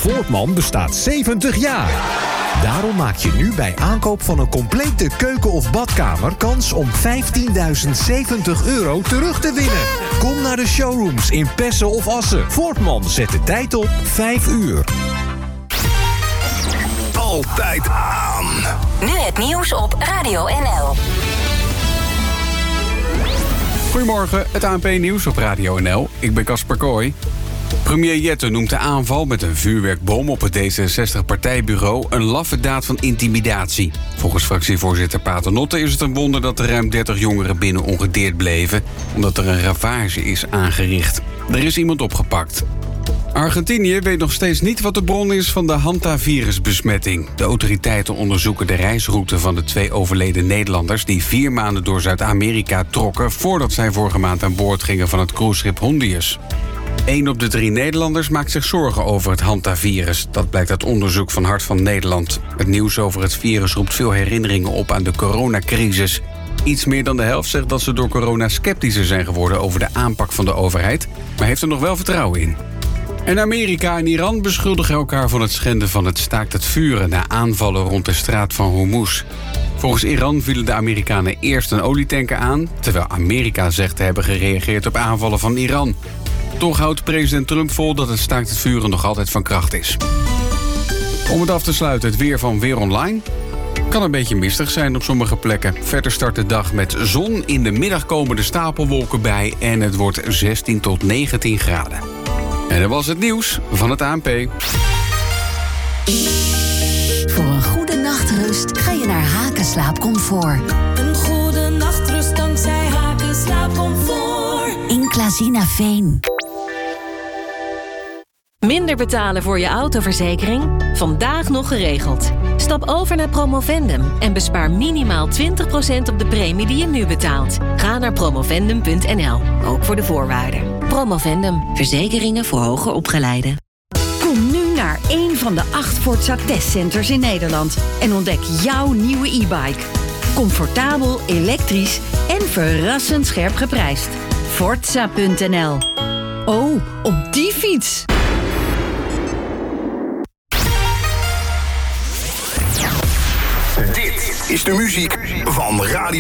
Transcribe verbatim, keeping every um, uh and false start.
Voortman bestaat zeventig jaar. Daarom maak je nu bij aankoop van een complete keuken of badkamer kans om vijftienduizend zeventig euro terug te winnen. Kom naar de showrooms in Pessen of Assen. Voortman zet de tijd op vijf uur. Altijd aan. Nu het nieuws op Radio N L. Goedemorgen, het A N P-nieuws op Radio N L. Ik ben Casper Kooi. Premier Jette noemt de aanval met een vuurwerkbom op het D zesenzestig-partijbureau een laffe daad van intimidatie. Volgens fractievoorzitter Paternotte is het een wonder dat er ruim dertig jongeren binnen ongedeerd bleven, omdat er een ravage is aangericht. Er is iemand opgepakt. Argentinië weet nog steeds niet wat de bron is van de hantavirusbesmetting. De autoriteiten onderzoeken de reisroute van de twee overleden Nederlanders die vier maanden door Zuid-Amerika trokken voordat zij vorige maand aan boord gingen van het cruiseschip Hondius. Eén op de drie Nederlanders maakt zich zorgen over het hantavirus. Dat blijkt uit onderzoek van Hart van Nederland. Het nieuws over het virus roept veel herinneringen op aan de coronacrisis. Iets meer dan de helft zegt dat ze door corona sceptischer zijn geworden over de aanpak van de overheid, maar heeft er nog wel vertrouwen in. En Amerika en Iran beschuldigen elkaar van het schenden van het staakt het vuren na aanvallen rond de straat van Hormuz. Volgens Iran vielen de Amerikanen eerst een olietanker aan, terwijl Amerika zegt te hebben gereageerd op aanvallen van Iran. Toch houdt president Trump vol dat het staakt het vuren nog altijd van kracht is. Om het af te sluiten, het weer van Weer Online. Kan een beetje mistig zijn op sommige plekken. Verder start de dag met zon, in de middag komen de stapelwolken bij en het wordt zestien tot negentien graden. En dat was het nieuws van het A N P. Voor een goede nachtrust ga je naar Hakenslaapcomfort. Een goede nachtrust dankzij Hakenslaapcomfort. In Klazinaveen. Minder betalen voor je autoverzekering? Vandaag nog geregeld. Stap over naar Promovendum en bespaar minimaal twintig procent op de premie die je nu betaalt. Ga naar promovendum punt n l, ook voor de voorwaarden. Promovendum, verzekeringen voor hoger opgeleiden. Kom nu naar één van de acht Forza testcenters in Nederland en ontdek jouw nieuwe e-bike. Comfortabel, elektrisch en verrassend scherp geprijsd. Forza punt n l. Oh, op die fiets! Dit is de muziek van Radio